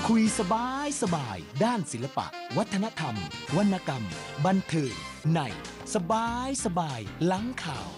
คุยสบายด้านศิลปะวัฒนธรรมวรรณกรรมบันเทิงในสบายหลังข่าว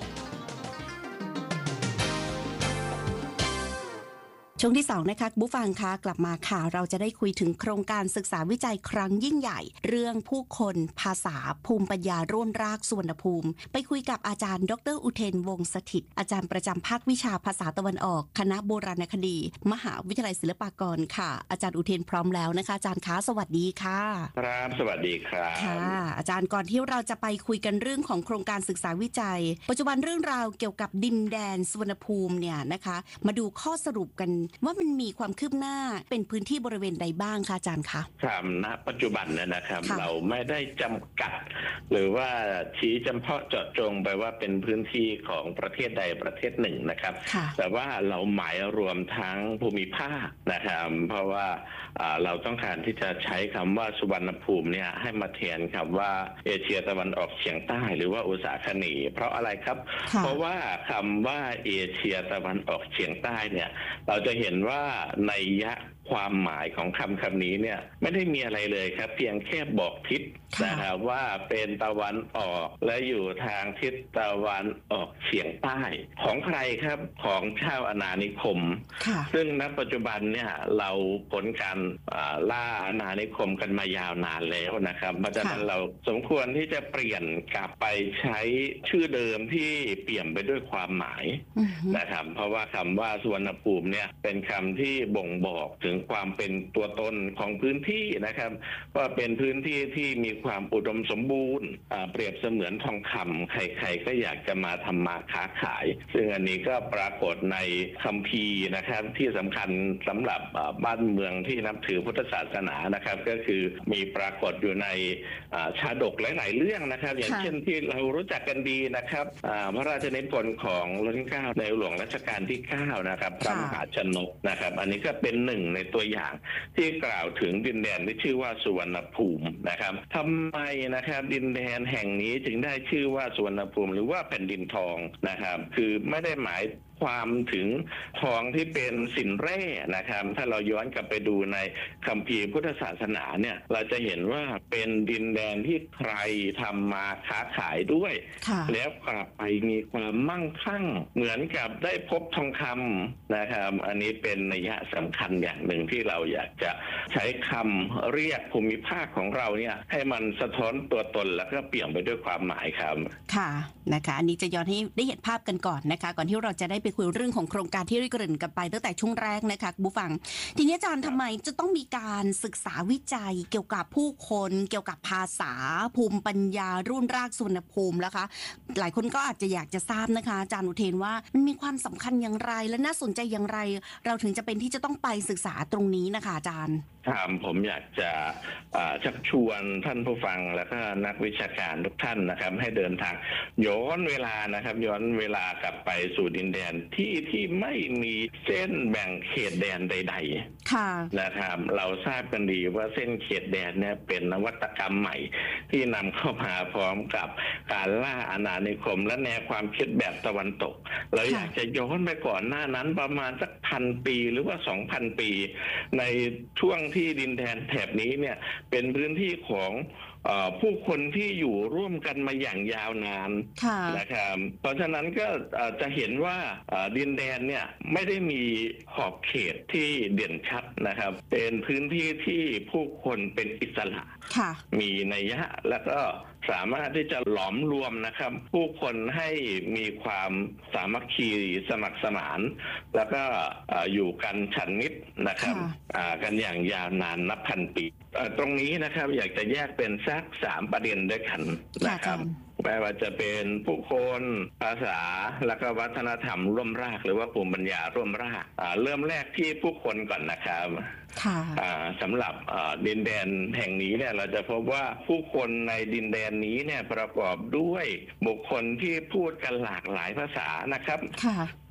ช่วงที่2นะคะผู้ฟังคะกลับมาค่ะเราจะได้คุยถึงโครงการศึกษาวิจัยครั้งยิ่งใหญ่เรื่องผู้คนภาษาภูมิปัญญาร่วมรากสุวรรณภูมิไปคุยกับอาจารย์ดร.อุเทนวงศ์สถิตย์อาจารย์ประจำภาควิชาภาษาตะวันออกคณะโบราณคดีมหาวิทยาลัยศิลปากรค่ะอาจารย์อุเทนพร้อมแล้วนะคะอาจารย์คะสวัสดีค่ะครับสวัสดีครับค่ะอาจารย์ก่อนที่เราจะไปคุยกันเรื่องของโครงการศึกษาวิจัยปัจจุบันเรื่องราวเกี่ยวกับดินแดนสุวรรณภูมิเนี่ยนะคะมาดูข้อสรุปกันว่ามันมีความคืบหน้าเป็นพื้นที่บริเวณใดบ้างคะอาจารย์คะครับณปัจจุบันเนี่ยนะครับเราไม่ได้จำกัดหรือว่าชี้จำเพาะเจาะจงไปว่าเป็นพื้นที่ของประเทศใดประเทศหนึ่งนะครับแต่ว่าเราหมายรวมทั้งภูมิภาคนะครับเพราะว่าเราต้องการที่จะใช้คำว่าสุวรรณภูมิเนี่ยให้มาแทนคำว่าเอเชียตะวันออกเฉียงใต้หรือว่าอุษาคเนย์เพราะอะไรครับเพราะว่าคำว่าเอเชียตะวันออกเฉียงใต้เนี่ยเราจะเห็นว่านัยยะความหมายของคำนี้เนี่ยไม่ได้มีอะไรเลยครับเพียงแค่บอกทิศนะครับว่าเป็นตะวันออกและอยู่ทางทิศตะวันออกเฉียงใต้ของใครครับของชาวอาณานิคมซึ่งณปัจจุบันเนี่ยเราผลการล่าอาณานิคมกันมายาวนานแล้วนะครับเพราะฉะนั้นเราสมควรที่จะเปลี่ยนกลับไปใช้ชื่อเดิมที่เปี่ยมไปด้วยความหมายนะครับเพราะว่าคำว่าสุวรรณภูมิเนี่ยเป็นคำที่บ่งบอกถึงความเป็นตัวตนของพื้นที่นะครับว่าเป็นพื้นที่ที่มีความอุดมสมบูรณ์เปรียบเสมือนทองคำใครๆก็อยากจะมาทำมาค้าขายซึ่งอันนี้ก็ปรากฏในคัมภีร์นะครับที่สำคัญสำหรับบ้านเมืองที่นับถือพุทธศาสนานะครับก็คือมีปรากฏอยู่ในชาดกหลายๆเรื่องนะครับอย่างเช่นที่เรารู้จักกันดีนะครับพระราชนิพนธ์ของรัชกาลในหลวงรัชกาลที่9นะครับพระมหาชนกนะครับอันนี้ก็เป็นหนึ่งในตัวอย่างที่กล่าวถึงดินแดนที่ชื่อว่าสุวรรณภูมินะครับทำไมนะครับดินแดนแห่งนี้จึงได้ชื่อว่าสุวรรณภูมิหรือว่าแผ่นดินทองนะครับคือไม่ได้หมายความถึงทองที่เป็นสินแร่นะครับถ้าเราย้อนกลับไปดูในคัมภีร์พุทธศาสนาเนี่ยเราจะเห็นว่าเป็นดินแดนที่ใครทำมาค้าขายด้วยแล้วกลับไปมีความมั่งคั่งเหมือนกับได้พบทองคำนะครับอันนี้เป็นนัยสำคัญอย่างหนึ่งที่เราอยากจะใช้คำเรียกภูมิภาคของเราเนี่ยให้มันสะท้อนตัวตนแล้วก็เปี่ยมไปด้วยความหมายครับค่ะนะคะอันนี้จะย้อนให้ได้เห็นภาพกันก่อนนะคะก่อนที่เราจะได้ไปคุยเรื่องของโครงการที่ได้เกริ่นกันไปตั้งแต่ช่วงแรกนะคะผู้ฟังทีนี้อาจารย์ทำไมจะต้องมีการศึกษาวิจัยเกี่ยวกับผู้คนเกี่ยวกับภาษาภูมิปัญญารุ่นรากสุวรรณภูมิแล้วคะหลายคนก็อาจจะอยากจะทราบนะคะอาจารย์อุเทนว่ามันมีความสำคัญอย่างไรและน่าสนใจอย่างไรเราถึงจะเป็นที่จะต้องไปศึกษาตรงนี้นะคะอาจารย์ผมอยากจะชักชวนท่านผู้ฟังแล้วก็นักวิชาการทุกท่านนะครับให้เดินทางย้อนเวลานะครับย้อนเวลากลับไปสู่ดินแดนที่ไม่มีเส้นแบ่งเขตแดนใดๆนะครับเราทราบกันดีว่าเส้นเขตแดนเนี่ยเป็นนวัตกรรมใหม่ที่นำเข้ามาพร้อมกับการล่าอาณานิคมและแนวความคิดแบบตะวันตกเราอยากจะย้อนไปก่อนหน้านั้นประมาณสัก1,000 ปีหรือว่า 2,000 ปีในช่วงที่ดินแดนแถบนี้เนี่ยเป็นพื้นที่ของผู้คนที่อยู่ร่วมกันมาอย่างยาวนานนะครับเพราะฉะนั้นก็จะเห็นว่าดินแดนเนี่ยไม่ได้มีขอบเขตที่เด่นชัดนะครับเป็นพื้นที่ที่ผู้คนเป็นอิสระมีนัยยะแล้วก็สามารถที่จะหลอมรวมนะครับผู้คนให้มีความสามัคคีสมัครสมานแล้วก็อยู่กันฉันมิตรนะครับกันอย่างยาวนานนับพันปีตรงนี้นะครับอยากจะแยกเป็นสัก3 ประเด็นด้วยกันนะครับไม่ว่าจะเป็นผู้คนภาษาและก็วัฒนธรรมร่วมรากหรือว่าภูมิปัญญาร่วมรากเริ่มแรกที่ผู้คนก่อนนะครับสำหรับดินแดนแห่งนี้เนี่ยเราจะพบว่าผู้คนในดินแดนนี้เนี่ยประกอบด้วยบุคคลที่พูดกันหลากหลายภาษานะครับ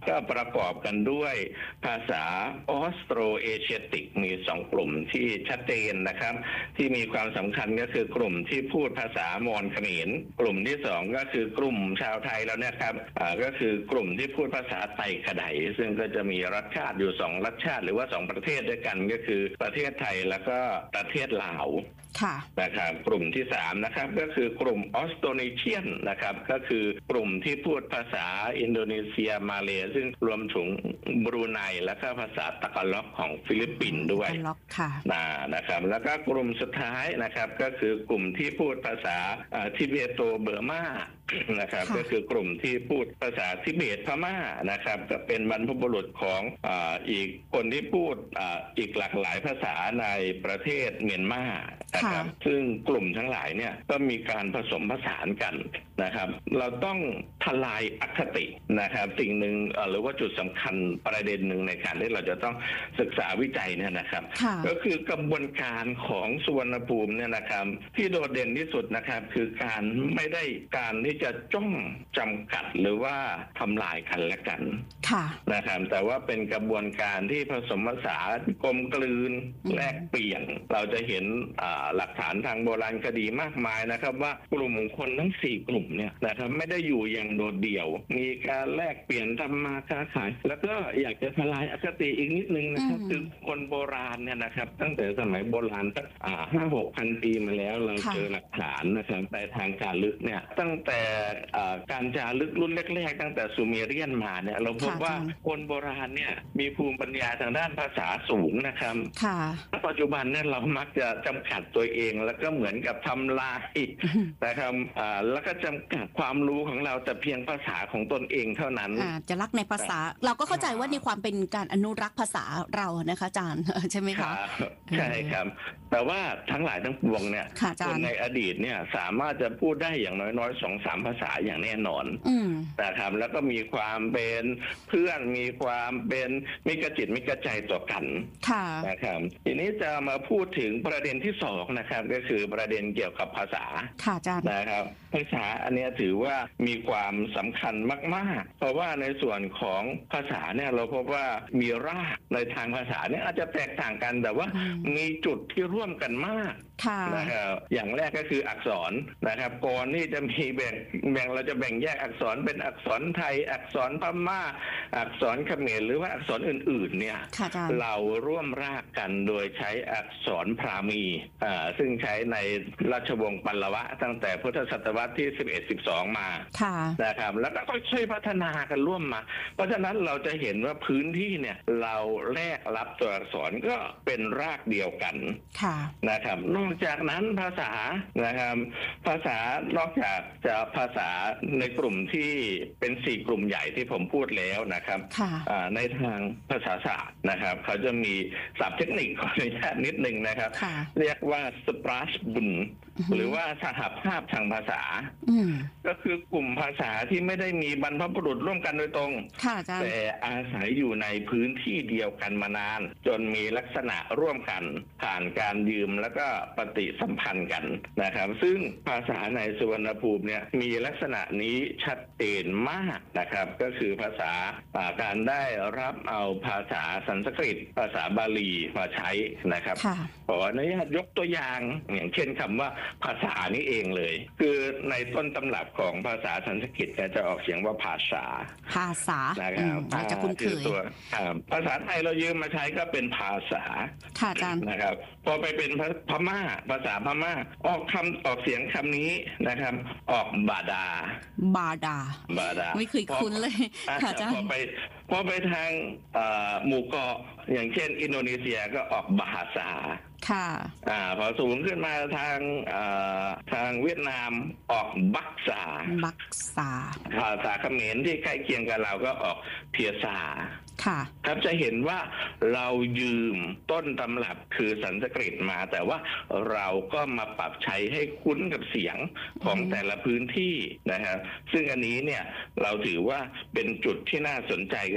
ก็ประกอบกันด้วยภาษาออสโตรเอเชียติกมี2กลุ่มที่ชัดเจนนะครับที่มีความสำคัญก็คือกลุ่มที่พูดภาษามอญเขมรกลุ่มที่2ก็คือกลุ่มชาวไทยแล้วเนี่ยครับก็คือกลุ่มที่พูดภาษาไตขไดซึ่งก็จะมีรัฐชาติอยู่2รัฐชาติหรือว่า2ประเทศด้วยกันก็คือประเทศไทยแล้วก็ประเทศลาวนะครับกลุ่มที่3นะครับก็คือกลุ่มออสโตรเนเชียนนะครับก็คือกลุ่มที่พูดภาษาอินโดนีเซียมาเลย์ซึ่งรวมถึงบรูไนและก็ภาษาตะกล็อกของฟิลิปปินส์ด้วยนะครับแล้วก็กลุ่มสุดท้ายนะครับก็คือกลุ่มที่พูดภาษาทิเบโตเบอร์มานะครับก็คือกลุ่มที่พูดภาษาทิเบตพม่านะครับก็เป็นบรรพบุรุษของอีกคนที่พูดอีกหลากหลายภาษาในประเทศเมียนมานะครับซึ่งกลุ่มทั้งหลายเนี่ยก็มีการผสมผสานกันนะครับเราต้องทลายอคตินะครับสิ่งหนึ่งหรือว่าจุดสำคัญประเด็นหนึ่งในการที่เราจะต้องศึกษาวิจัยเนี่ยนะครับก็คือกระบวนการของสุวรรณภูมิเนี่ยนะครับที่โดดเด่นที่สุดนะครับคือการไม่ได้การที่จะจ้องจำกัดหรือว่าทำลายกันและกันนะครับแต่ว่าเป็นกระบวนการที่ผสมผสานกลมกลืนแลกเปลี่ยนเราจะเห็นหลักฐานทางโบราณคดีมากมายนะครับว่ากลุ่มคนทั้ง4กลุ่มเนี่ยนะครับไม่ได้อยู่อย่างโดดเดี่ยวมีการแลกเปลี่ยนทำมาค้าขายแล้วก็อยากจะทลายอคติอีกนิดนึงนะครับคือคนโบราณเนี่ยนะครับตั้งแต่สมัยโบราณตั้ง5-6,000 ปีมาแล้วเราเจอหลักฐานนะครับในทางจารึกเนี่ยตั้งแต่การจารึกรุ่นแรกๆตั้งแต่ซูเมเรียนมาเนี่ยเราพบว่าคนโบราณเนี่ยมีภูมิปัญญาทางด้านภาษาสูงนะครับปัจจุบันเนี่ยเรามักจะจำกัดตัวเองแล้วก็เหมือนกับทำลายนะครับแล้วก็จำกัดความรู้ของเราแต่เพียงภาษาของตนเองเท่านั้นจะรักในภาษาเราก็เข้าใจว่าในความเป็นการอนุรักษ์ภาษาเรานะคะอาจารย์ใช่ไหมคะใช่ครับแต่ว่าทั้งหลายทั้งปวงเนี่ยคนในอดีตเนี่ยสามารถจะพูดได้อย่างน้อยๆ 2-3 ภาษาอย่างแน่นอนนะครับแล้วก็มีความเป็นเพื่อนมีความเป็นมิตรจิตมิตรใจต่อกันนะครับทีนี้จะมาพูดถึงประเด็นที่2นะครับก็คือประเด็นเกี่ยวกับภาษานะครับภาษาอันนี้ถือว่ามีความสำคัญมากๆเพราะว่าในส่วนของภาษาเนี่ยเราพบว่ามีรากในทางภาษาเนี่ยอาจจะแตกต่างกันแต่ว่ามีจุดที่ร่วมกันมากนะครับอย่างแรกก็คืออักษรนะครับก่อนที่จะมีแบ่งเราจะแบ่งแยกอักษรเป็นอักษรไทยอักษรพม่าอักษรเขมรหรือว่าอักษรอื่นๆเนี่ยเราร่วมรากกันโดยใช้อักษรพราหมีซึ่งใช้ในราชวงศ์ปัลลวะตั้งแต่พุทธศตวรรษที่11-12มานะครับแล้วก็ค่อยๆพัฒนากันร่วมมาเพราะฉะนั้นเราจะเห็นว่าพื้นที่เนี่ยเราแลกรับตัวอักษรก็เป็นรากเดียวกันนะครับนอกจากนั้นภาษานะครับภาษานอกจากจะภาษาในกลุ่มที่เป็น4กลุ่มใหญ่ที่ผมพูดแล้วนะครับในทางภาษาศาสตร์นะครับเขาจะมีศัพท์เทคนิคขออนุญาตนิดนึงนะครับเรียกว่าสปราชบุนหรือว่าสหภาพทางภาษาก็คือกลุ่มภาษาที่ไม่ได้มีบรรพบุรุษร่วมกันโดยตรงแต่อาศัยอยู่ในพื้นที่เดียวกันมานานจนมีลักษณะร่วมกันผ่านการยืมแล้วก็ปฏิสัมพันธ์กันนะครับซึ่งภาษาในสุวรรณภูมิเนี่ยมีลักษณะนี้ชัดเจนมากนะครับก็คือภาษาการได้รับเอาภาษาสันสกฤตภาษาบาลีมาใช้นะครับขออนุญาตยกตัวอย่างเช่นคำว่าภาษานี้เองเลยคือในต้นตำรับของภาษาสันสกฤตจะออกเสียงว่าภาษานะครับจะคุ้นเคยภาษาไทยเรายืมมาใช้ก็เป็นภาษานะครับพอไปเป็นพม่าภาษาพม่าออกเสียงคำนี้นะครับออกบาดาไม่เคยคุ้นเลยพอไปทางหมู่เกาะอย่างเช่นอินโดนีเซียก็ออกบาษาพอสูงขึ้นมาทางเวียดนามออกบักษาภาษาเขมรที่ใกล้เคียงกับเราก็ออกเพียซาครับจะเห็นว่าเรายืมต้นตำรับคือสันสกฤตมาแต่ว่าเราก็มาปรับใช้ให้คุ้นกับเสียงของแต่ละพื้นที่นะครับซึ่งอันนี้เนี่ยเราถือว่าเป็นจุดที่น่าสนใจก็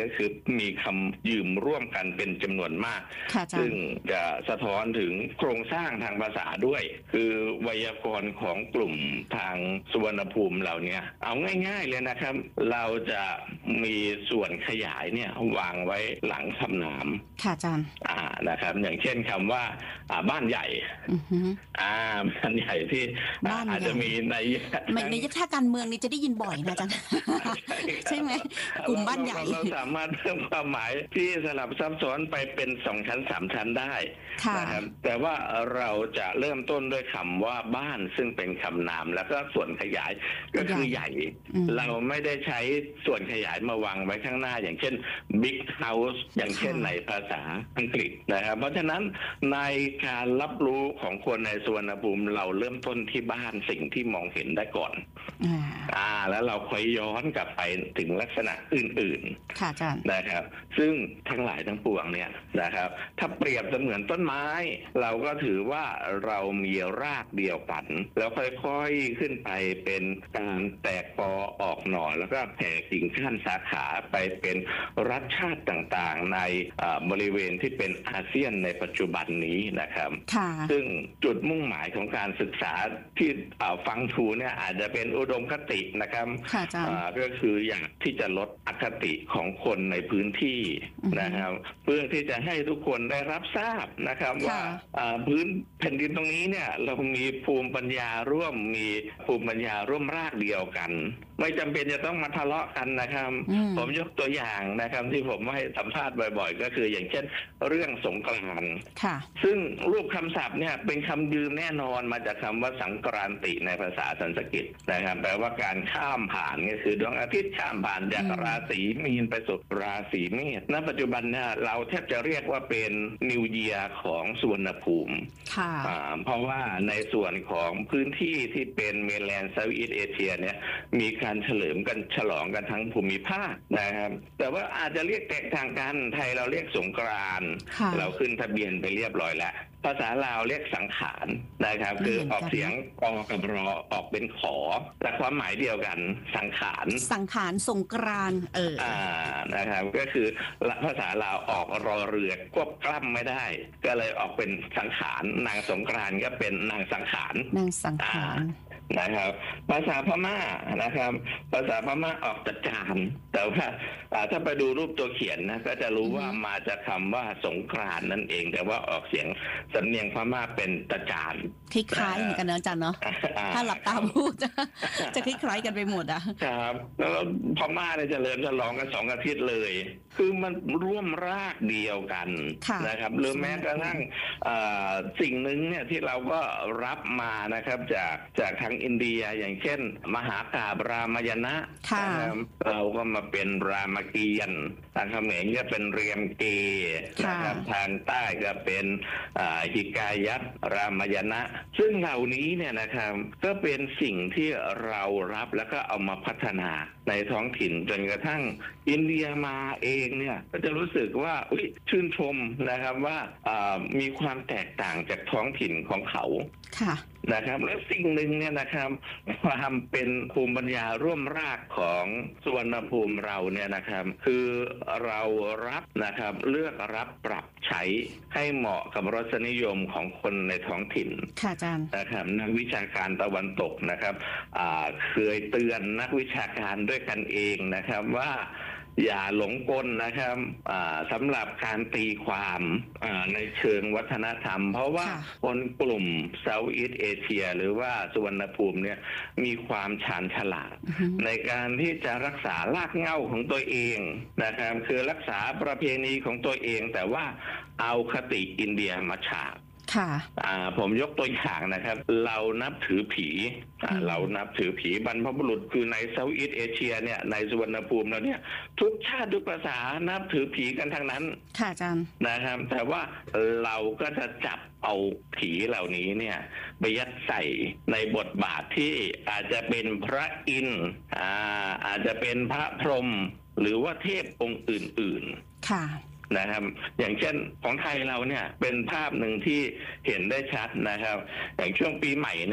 ก็คือมีคำยืมร่วมกันเป็นจำนวนมากซึ่งจะสะท้อนถึงโครงสร้างทางภาษาด้วยคือไวยากรณ์ของกลุ่มทางสุวรรณภูมิเราเนี่ยเอาง่ายๆเลยนะครับเราจะมีส่วนขยายเนี่ยวางไว้หลังคำนามค่ะอาจารย์นะครับอย่างเช่นคำว่าบ้านใหญ่บ้านใหญ่ที่อาจจะมีในถ้าการเมืองนี่จะได้ยินบ่อยนะอาจารย์ใช่ไหมกลุ่มบ้านใหญ่เราสามารถเพิ่มความหมายที่สลับซับซ้อนไปเป็น2 ชั้น 3 ชั้นได้นะครับแต่ว่าเราจะเริ่มต้นด้วยคำว่าบ้านซึ่งเป็นคำนามแล้วก็ส่วนขยายก็คือใหญ่เราไม่ได้ใช้ส่วนขยายมาวางไว้ข้างหน้าอย่างเช่น big house อย่างเช่นในภาษาอังกฤษนะครับเพราะฉะนั้นในการรับรู้ของคนในสุวรรณภูมิเราเริ่มต้นที่บ้านสิ่งที่มองเห็นได้ก่อนแล้วเราค่อยย้อนกลับไปถึงลักษณะอื่นๆค่ะอาจารย์นะครับซึ่งทั้งหลายทั้งปวงเนี่ยนะครับถ้าเปรียบเสมือนต้นไม้เราก็ถือว่าเรามีรากเดียวกันแล้วค่อยๆขึ้นไปเป็นการแตกปอออกหน่อแล้วก็แผ่กิ่งก้านสาขาไปเป็นรัฐชาติต่างๆในบริเวณที่เป็นอาเซียนในปัจจุบันนี้นะครับซึ่งจุดมุ่งหมายของการศึกษาที่ฟังทูเนี่ยอาจจะเป็นอุดมคตินะครับก็คืออยากที่จะลดอคติของคนในพื้นที่นะครับเพื่อที่จะให้ทุกคนได้รับทราบนะครับว่าพื้นแผ่นดินตรงนี้เนี่ยเรามีภูมิปัญญาร่วมมีภูมิปัญญาร่วมรากเดียวกันไม่จำเป็นจะต้องมาทะเลาะกันนะครับผมยกตัวอย่างนะครับที่ผมให้สัมภาษณ์บ่อยๆก็คืออย่างเช่นเรื่องสงกรานต์ซึ่งรูปคำศัพท์เนี่ยเป็นคำยืมแน่นอนมาจากคำว่าสังกรานติในภาษาสันสกฤตนะครับแปลว่าการข้ามผ่านก็คือดวงอาทิตย์ข้ามผ่านจากราศีมีนไปสู่ราศีเมษณปัจจุบันเนี่ยเราแทบจะเรียกว่าเป็นนิวเยียร์ของสุวรรณภูมิเพราะว่าในส่วนของพื้นที่ที่เป็นเมนแลนด์เซาท์อีสต์เอเชียเนี่ยมีการเฉลิมกันฉลองกันทั้งภูมิภาคนะครับแต่ว่าอาจจะเรียกแตกต่างกันไทยเราเรียกสงกรานต์เราขึ้นทะเบียนไปเรียบร้อยแล้วภาษาลาวเรียกสังขารนะครับคือออกเสียงกอกับรอออกเป็นขอแต่ความหมายเดียวกันสังขารสงกรานต์นะครับก็คือภาษาลาวออกรอเรือควบกล้ำไม่ได้ก็เลยออกเป็นสังขารนางสงกรานต์ก็เป็นนางสังขารนะครับภาษาพม่านะครับภาษาพม่าออกตะจานแต่ว่าถ้าไปดูรูปตัวเขียนนะก็จะรู้ว่ามาจากคำว่าสงกรานต์นั่นเองแต่ว่าออกเสียงสำเนียงพม่าเป็นตะจานคล้ายๆเหมือนกันนะอาจารย์เนาะถ้าหลับตาพูดจะคล้ายๆกันไปหมดครับแล้วพม่าเนี่ยจะเริ่มฉลองกัน2 อาทิตย์เลยคือมันร่วมรากเดียวกันนะครับหรือแม้กระทั่งสิ่งหนึ่งเนี่ยที่เราก็รับมานะครับจากทางอินเดียอย่างเช่นมหากาพย์รามายณะเราก็มาเป็นรามเกียรติ์ทางเขมรก็เป็นเรียมเกนะครับทางใต้ก็เป็นหิกายัตรามายณะซึ่งเหล่านี้เนี่ยนะครับก็เป็นสิ่งที่เรารับแล้วก็เอามาพัฒนาในท้องถิ่นจนกระทั่งอินเดียมาเองเนี่ยก็จะรู้สึกว่าชื่นชมนะครับว่ามีความแตกต่างจากท้องถิ่นของเขานะครับและสิ่งหนึ่งเนี่ยนะครับความเป็นภูมิปัญญาร่วมรากของสุวรรณภูมิเราเนี่ยนะครับคือเรารับนะครับเลือกรับปรับใช้ให้เหมาะกับรสนิยมของคนในท้องถิ่นนะครับนักวิชาการตะวันตกนะครับเคยเตือนนักวิชาการด้วยกันเองนะครับว่าอย่าหลงกลนะครับสำหรับการตีความในเชิงวัฒนธรรมเพราะว่าคนกลุ่มเซาท์อีสต์เอเชียหรือว่าสุวรรณภูมิเนี่ยมีความชาญฉลาดในการที่จะรักษารากเหง้าของตัวเองนะครับคือรักษาประเพณีของตัวเองแต่ว่าเอาคติอินเดียมาฉาบผมยกตัวอย่างนะครับเรานับถือผีบรรพบุรุษคือในเซาท์อีสต์เอเชียเนี่ยในสุวรรณภูมิเราเนี่ยทุกชาติทุกภาษานับถือผีกันทั้งนั้นค่ะอาจารย์นะครับแต่ว่าเราก็จะจับเอาผีเหล่านี้เนี่ยไปยัดใส่ในบทบาทที่อาจจะเป็นพระอินทร์อาจจะเป็นพระพรหมหรือว่าเทพองค์อื่นๆค่ะนะครับอย่างเช่นของไทยเราเนี่ยเป็นภาพหนึ่งที่เห็นได้ชัดนะครับอย่างช่วงปีใหม่เนี่ย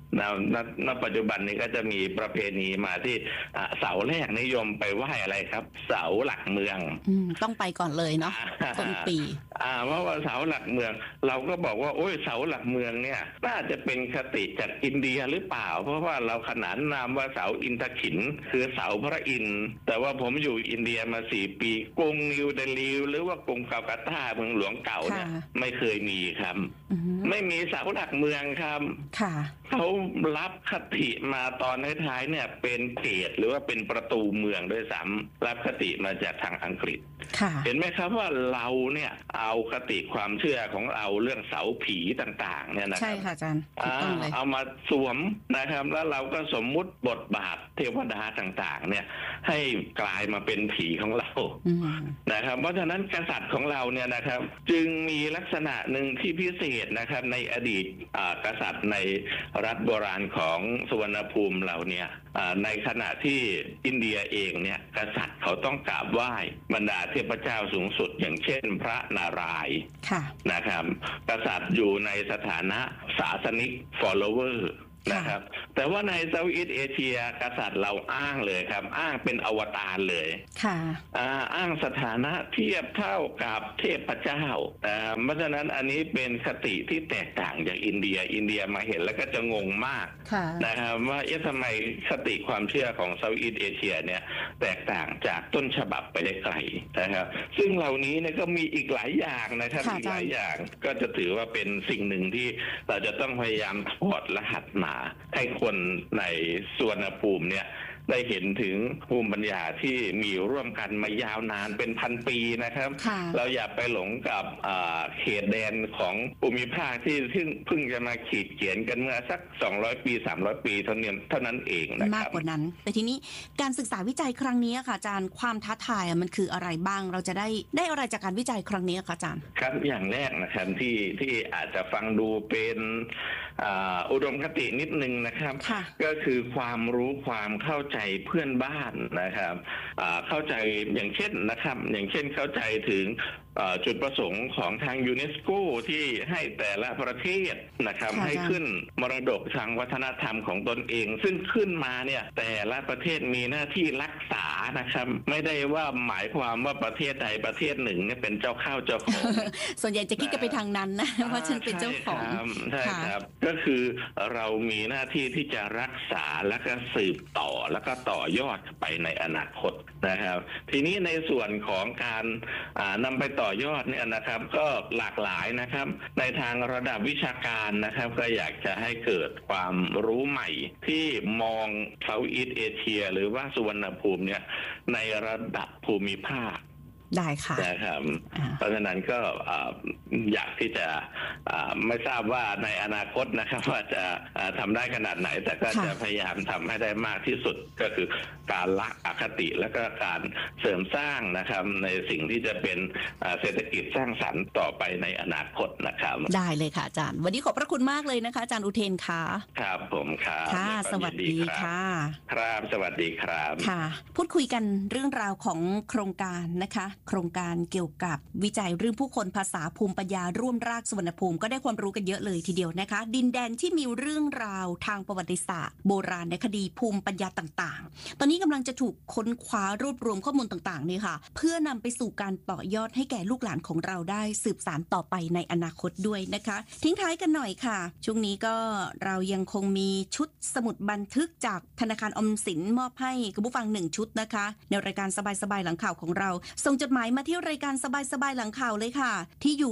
ณปัจจุบันนี้ก็จะมีประเพณีมาที่เสาแรกนิยมไปไหว้อะไรครับเสาหลักเมืองต้องไปก่อนเลยเนาะต้นปีเพราะว่าเสาหลักเมืองเราก็บอกว่าโอ้ยเสาหลักเมืองเนี่ยน่าจะเป็นคติจากอินเดียหรือเปล่าเพราะว่าเราขนานนามว่าเสาอินทขินคือเสาพระอินทร์แต่ว่าผมอยู่อินเดียมา4 ปีกรุงนิวเดลีหรือว่ากรุงกัลกัตตาเมืองหลวงเก่าเนี่ยไม่เคยมีครับไม่มีเสาหลักเมืองครับเขารับคติมาตอนท้ายๆเนี่ยเป็นเขตหรือว่าเป็นประตูเมืองด้วยซ้ำรับคติมาจากทางอังกฤษเห็นไหมครับว่าเราเนี่ยเอาคติความเชื่อของเราเรื่องเสาผีต่างๆเนี่ยนะครับใช่ค่ะอาจารย์เอามาสวมนะครับแล้วเราก็สมมุติบทบาทเทวดาต่างๆเนี่ยให้กลายมาเป็นผีของเรานะครับเพราะฉะนั้นกษัตริย์ของเราเนี่ยนะครับจึงมีลักษณะหนึ่งที่พิเศษนะครับในอดีตกษัตริย์ในรัฐโบราณของสุวรรณภูมิเราเนี่ยในขณะที่อินเดียเองเนี่ยกษัตริย์เขาต้องกราบไหว้บรรดาเทพเจ้าสูงสุดอย่างเช่นพระนารายณ์นะครับกษัตริย์อยู่ในสถานะศาสนิก followerนะครับแต่ว่าในเซาท์อีสต์เอเชียกษัตริย์เราอ้างเลยครับอ้างเป็นอวตารเลยอ้างสถานะเทียบเท่ากับเทพเจ้าเพราะฉะนั้นอันนี้เป็นคติที่แตกต่างจากอินเดียมาเห็นแล้วก็จะงงมากนะครับว่าทำไมคติความเชื่อของเซาท์อีสต์เอเชียเนี่ยแตกต่างจากต้นฉบับไปได้ไกลนะครับซึ่งเหล่านี้เนี่ยก็มีอีกหลายอย่างนะครับอีกหลายอย่างก็จะถือว่าเป็นสิ่งหนึ่งที่เราจะต้องพยายามถอดรหัสมาให้คนในสุวรรณภูมิเนี่ยได้เห็นถึงภูมิปัญญาที่มีร่วมกันมายาวนานเป็นพันปีนะครับเราอย่าไปหลงกับเขตแดนของภูมิภาคที่เพิ่งจะมาขีดเขียนกันเมื่อสัก200 ปี300 ปีเท่านั้นเองนะครับมากกว่านั้นแต่ทีนี้การศึกษาวิจัยครั้งนี้ค่ะอาจารย์ความท้าทายมันคืออะไรบ้างเราจะได้อะไรจากการวิจัยครั้งนี้ค่ะอาจารย์ครับอย่างแรกนะครับที่อาจจะฟังดูเป็นอุดมคตินิดนึงนะครับก็คือความรู้ความเข้าใจเพื่อนบ้านนะครับเข้าใจอย่างเช่นเข้าใจถึงจุดประสงค์ของทางยูเนสโกที่ให้แต่ละประเทศนะครับให้ขึ้นมรดกทางวัฒนธรรมของตนเองซึ่งขึ้นมาเนี่ยแต่ละประเทศมีหน้าที่รักษานะครับไม่ได้ว่าหมายความว่าประเทศใดประเทศหนึ่งเนี่ยเป็นเจ้าข้าวเจ้าของส่วนใหญ่จะคิดกันไปทางนั้นนะว่าฉันเป็นเจ้าของใช่ครับก็คือเรามีหน้าที่ที่จะรักษาแล้วก็สืบต่อแล้วก็ต่อยอดไปในอนาคตนะครับทีนี้ในส่วนของการนำไปต่อยอดเนี่ยนะครับก็หลากหลายนะครับในทางระดับวิชาการนะครับก็อยากจะให้เกิดความรู้ใหม่ที่มองเซาท์อีสต์เอเชียหรือว่าสุวรรณภูมิเนี่ยในระดับภูมิภาคได้ค่ะนะครับเพราะฉะนั้นก็อยากที่จะไม่ทราบว่าในอนาคตนะครับว่าจะทำได้ขนาดไหนแต่ก็จะพยายามทำให้ได้มากที่สุดก็คือการละอคติและก็การเสริมสร้างนะครับในสิ่งที่จะเป็นเศรษฐกิจสร้างสรรค์ต่อไปในอนาคตนะครับได้เลยค่ะอาจารย์วันนี้ขอบพระคุณมากเลยนะคะอาจารย์อุเทนค่ะครับผมครับค่ะสวัสดีค่ะครับสวัสดีครับค่ะพูดคุยกันเรื่องราวของโครงการนะคะโครงการเกี่ยวกับวิจัยเรื่องผู้คนภาษาภูมิปัญญาร่วมรากสุวรรณภูมิก็ได้ความรู้กันเยอะเลยทีเดียวนะคะดินแดนที่มีเรื่องราวทางประวัติศาสตร์โบราณในคดีภูมิปัญญาต่างๆตอนนี้กำลังจะถูกค้นคว้ารวบรวมข้อมูลต่างๆนี่ค่ะเพื่อนำไปสู่การต่อยอดให้แก่ลูกหลานของเราได้สืบสานต่อไปในอนาคตด้วยนะคะทิ้งท้ายกันหน่อยค่ะช่วงนี้ก็เรายังคงมีชุดสมุดบันทึกจากธนาคารออมสินมอบให้คุณผู้ฟัง1ชุดนะคะในรายการสบายๆหลังข่าวของเราส่งจดหมายมาที่รายการสบายๆหลังข่าวเลยค่ะที่อยู่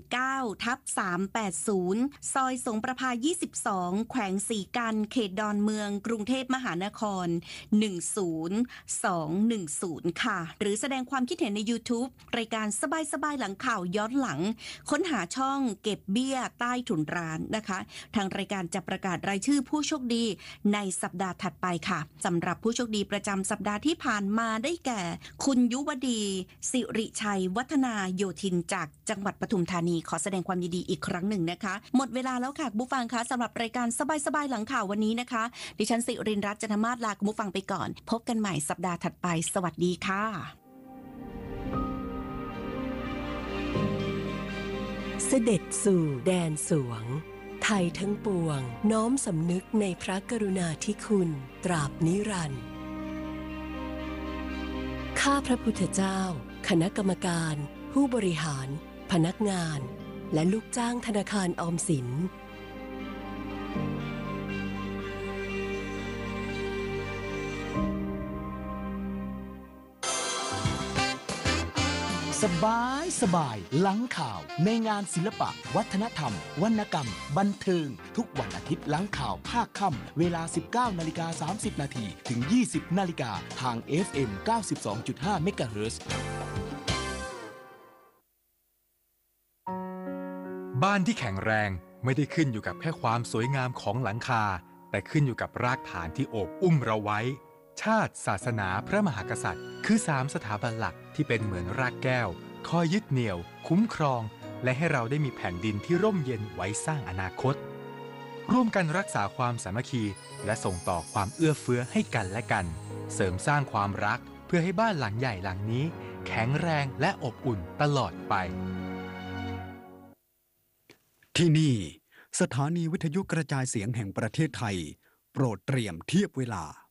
119/380ซอยสงประภา22แขวงศรีกันเขตดอนเมืองกรุงเทพมหานคร10210ค่ะหรือแสดงความคิดเห็นใน YouTube รายการสบายๆหลังข่าวย้อนหลังค้นหาช่องเก็บเบี้ยใต้ถุนร้านนะคะทางรายการจะประกาศรายชื่อผู้โชคดีในสัปดาห์ถัดไปค่ะสำหรับผู้โชคดีประจำสัปดาห์ที่ผ่านมาได้แก่คุณยุวดีสิริชัยวัฒนาโยธินจากจังหวัดปทุมธานีขอแสดงความยินดีอีกครั้งหนึ่งนะคะหมดเวลาแล้วค่ะผู้ฟังคะสำหรับรายการสบายๆหลังข่าววันนี้นะคะดิฉันสิรินรัตน์ จันทมาศลาคุณผู้ฟังไปก่อนพบกันใหม่สัปดาห์ถัดไปสวัสดีค่ะเสด็จสู่แดนสวงททยทั้งปวงน้อมสำนึกในพระกรุณาธิคุณตราบนิรันดร์ข้าพระพุทธเจ้าคณะกรรมการผู้บริหารพนักงานและลูกจ้างธนาคารออมสินสบายหลังข่าวในงานศิลปะวัฒนธรรมวรรณกรรมบันเทิงทุกวันอาทิตย์หลังข่าวภาคค่ำเวลา 19:30 นถึง 20 นาฬิกาทาง FM 92.5 เมกะเฮิรตซ์บ้านที่แข็งแรงไม่ได้ขึ้นอยู่กับแค่ความสวยงามของหลังคาแต่ขึ้นอยู่กับรากฐานที่โอบอุ้มเราไว้ชาติศาสนาพระมหากษัตริย์คือ3สถาบันหลักที่เป็นเหมือนรากแก้วคอยยึดเหนี่ยวคุ้มครองและให้เราได้มีแผ่นดินที่ร่มเย็นไว้สร้างอนาคตร่วมกันรักษาความสามัคคีและส่งต่อความเอื้อเฟื้อให้กันและกันเสริมสร้างความรักเพื่อให้บ้านหลังใหญ่หลังนี้แข็งแรงและอบอุ่นตลอดไปที่นี่สถานีวิทยุกระจายเสียงแห่งประเทศไทยโปรดเตรียมเทียบเวลา